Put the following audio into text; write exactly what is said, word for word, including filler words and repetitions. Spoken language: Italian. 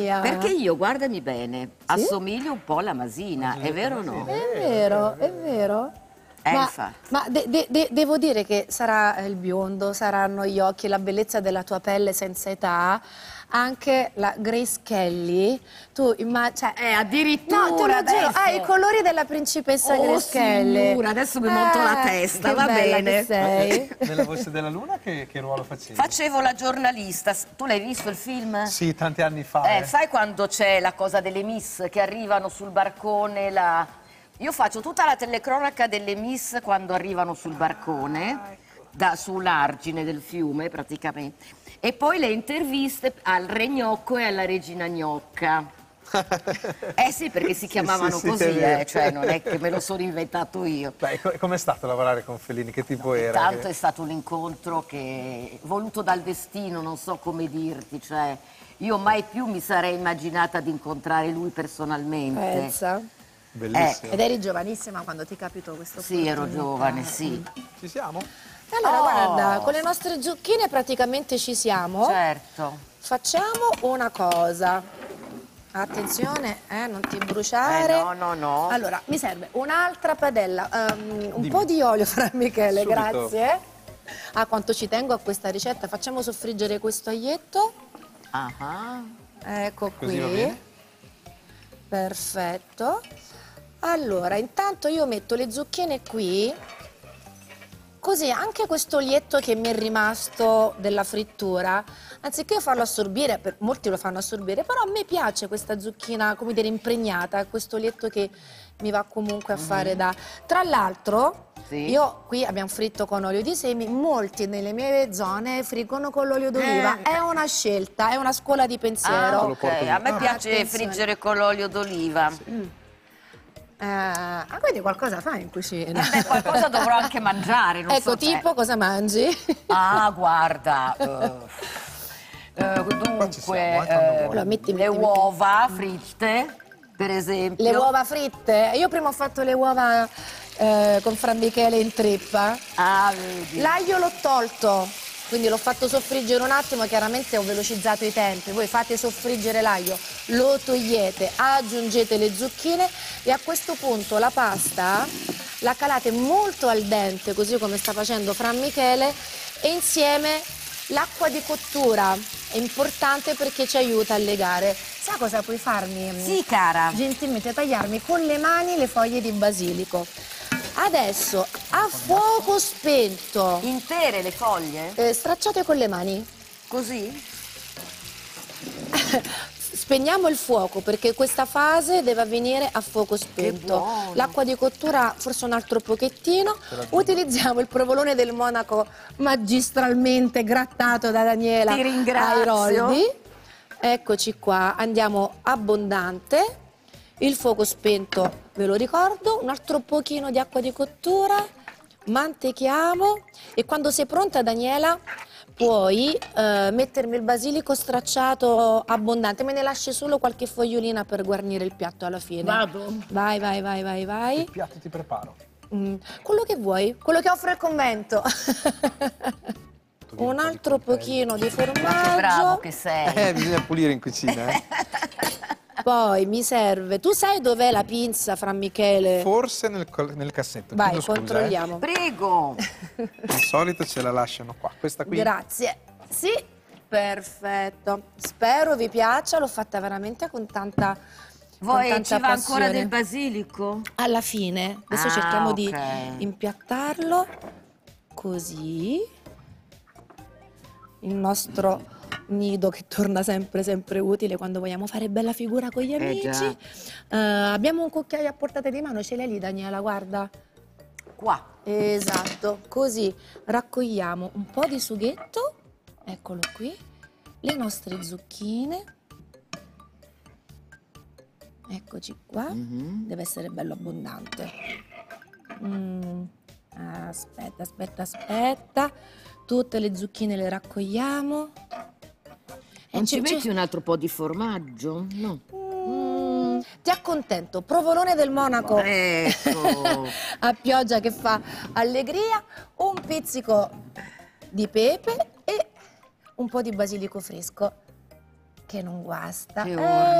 mia. Perché io, guardami bene, sì? Assomiglio un po' alla Masina, è vero o no? È vero, è vero. Eh, ma ma de, de, de, devo dire che sarà il biondo, saranno gli occhi, la bellezza della tua pelle senza età, anche la Grace Kelly, tu immagini... Cioè, eh, addirittura no, te lo adesso... giuro, hai i colori della principessa oh, Grace Kelly. Signora, adesso mi monto eh, la testa, che va bella bene. Che sei. Nella Voce della Luna che, che ruolo facevi? Facevo la giornalista, tu l'hai visto il film? Sì, tanti anni fa. Eh, eh. sai quando c'è la cosa delle miss che arrivano sul barcone, la... Io faccio tutta la telecronaca delle miss quando arrivano sul barcone, da, sull'argine del fiume praticamente, e poi le interviste al Re Gnocco e alla Regina Gnocca. Eh sì, perché si chiamavano sì, sì, così, sì, eh, cioè non è che me lo sono inventato io. Beh, com'è stato lavorare con Fellini? Che tipo No, era? Tanto che... è stato un incontro che voluto dal destino, non so come dirti, cioè io mai più mi sarei immaginata di incontrare lui personalmente. Pensa. Bellissimo. Eh, ed eri giovanissima quando ti capitò questo Sì, ero giovane, sì. Ci siamo? Allora, Oh. guarda, con le nostre zucchine praticamente ci siamo. Certo. Facciamo una cosa. Attenzione, eh, non ti bruciare. Eh, no, no, no. Allora, mi serve un'altra padella, um, un Dimmi. po' di olio, Fra Michele, Subito. grazie. Ah, quanto ci tengo a questa ricetta. Facciamo soffriggere questo aglietto. Ah, Ecco Così va qui. bene? Perfetto. Allora, intanto io metto le zucchine qui, così anche questo olietto che mi è rimasto della frittura, anziché farlo assorbire, per, molti lo fanno assorbire, però a me piace questa zucchina, come dire, impregnata, questo olietto che mi va comunque a fare da... Tra l'altro, Sì. io qui abbiamo fritto con olio di semi, molti nelle mie zone friggono con l'olio d'oliva, Eh. è una scelta, è una scuola di pensiero. ah lo ok. porto A me io. piace Attenzione. friggere con l'olio d'oliva. Eh, ah, quindi qualcosa fai in cucina? Eh beh, qualcosa dovrò anche mangiare, non Ecco, so te. tipo, cosa mangi? Ah, guarda. eh, eh, dunque, ci siamo, eh, quando eh, vuoi. Allora, metti, le metti, uova fritte, per esempio. Le uova fritte? Io prima ho fatto le uova eh, con Fra Michele in trippa. Ah, vedi. L'aglio l'ho tolto, quindi l'ho fatto soffriggere un attimo, chiaramente ho velocizzato i tempi. Voi fate soffriggere l'aglio, lo togliete, aggiungete le zucchine e a questo punto la pasta la calate molto al dente, così come sta facendo Fra Michele, e insieme l'acqua di cottura. È importante perché ci aiuta a legare. Sai cosa puoi farmi? Sì, cara. Gentilmente tagliarmi con le mani le foglie di basilico. Adesso a fuoco spento, Intere le foglie? eh, stracciate con le mani. Così? Spegniamo il fuoco perché questa fase deve avvenire a fuoco spento. buono. L'acqua di cottura forse un altro pochettino. Utilizziamo il provolone del Monaco magistralmente grattato da Daniela Ti ringrazio. Airoldi. Eccoci qua, andiamo abbondante. Il fuoco spento, ve lo ricordo, un altro pochino di acqua di cottura, mantechiamo e quando sei pronta, Daniela, puoi eh, mettermi il basilico stracciato abbondante, me ne lasci solo qualche fogliolina per guarnire il piatto alla fine. Vado. Vai, vai, vai, vai, vai. Che piatto ti preparo? Mm, quello che vuoi, quello che offre il convento. Un altro pochino di Che bravo formaggio. che sei. Eh, bisogna pulire in cucina, eh. Poi mi serve, tu sai dov'è la pinza, Fra Michele? Forse nel, col- nel cassetto. Vai, Chiedo scusa, controlliamo. Prego. eh. Di solito ce la lasciano qua. Questa qui. Grazie. Sì, perfetto. Spero vi piaccia, l'ho fatta veramente con tanta Vuoi, con tanta ci va ancora passione. del basilico? Alla fine, adesso Ah, cerchiamo ok. di impiattarlo così. Il nostro nido che torna sempre sempre utile quando vogliamo fare bella figura con gli Eh, amici. già. Eh, abbiamo un cucchiaio a portata di mano, ce l'hai lì, Daniela, guarda. Qua. Esatto, così raccogliamo un po' di sughetto, eccolo qui, le nostre zucchine, eccoci qua, Mhm. deve essere bello abbondante. Mm, aspetta, aspetta, aspetta, tutte le zucchine le raccogliamo. E Non ci c'è- metti un altro po' di formaggio? No. Mm, ti accontento, provolone del Monaco. Ecco. A pioggia che fa allegria, un pizzico di pepe e un po' di basilico fresco. che non guasta. Che Eh, ora.